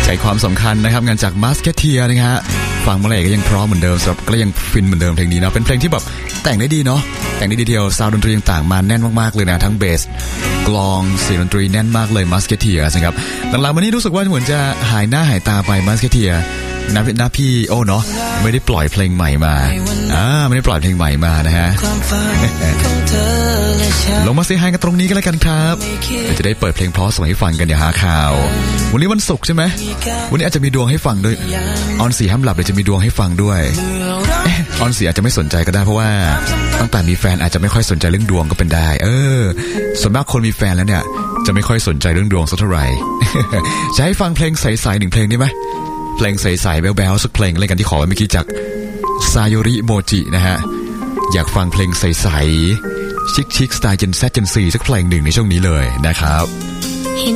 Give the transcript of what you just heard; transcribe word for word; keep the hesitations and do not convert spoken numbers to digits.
ใจความสำคัญนะครับงานจาก Musketeer นะฮะฟังเมื่อไหร่ก็ยังเพราะเหมือนเดิมสำหรับก็ยังฟินเหมือนเดิมเพลงนี้นะเป็นเพลงที่แบบแต่งได้ดีเนาะแต่งได้ดีเดียวซาวด์ดนตรีต่างๆมาแน่นมากๆเลยนะทั้งเบสกลองเสียงดนตรีแน่นมากเลย Musketeer นะครับหลังๆมานี้รู้สึกว่าเหมือนจะหายหน้าหายตาไป Musketeer นะนะพี่โอ้เนาะไม่ได้ปล่อยเพลงใหม่มาอ่าไม่ได้ปล่อยเพลงใหม่มานะฮะลงมาเซฮายกันตรงนี้กันแล้วกันครับเดี๋ยวจะได้เปิดเพลงเพราะส่งให้ฟังกันอย่าหาข่าววันนี้วันศุกร์ใช่ไหมวันนี้อาจจะมีดวงให้ฟังด้วยออนสี่ห้ามหลับเดี๋ยวจะมีดวงให้ฟังด้วยออนสี่อาจจะไม่สนใจก็ได้เพราะว่าตั้งแต่มีแฟนอาจจะไม่ค่อยสนใจเรื่องดวงก็เป็นได้เออส่วนมากคนมีแฟนแล้วเนี่ยจะไม่ค่อยสนใจเรื่องดวงสักเท่าไหร่ จะให้ฟังเพลงใสๆหนึ่งเพลงได้ไหมเพลงใสๆแบ๊วๆสักเพลงอะไรกันที่ขอไว้เมื่อกี้จากซาโยริโมจินะฮะอยากฟังเพลงใสๆชิคๆสไตล์เจน แซด เจน ซี สักเพลงหนึ่งในช่วงนี้เลยนะครับ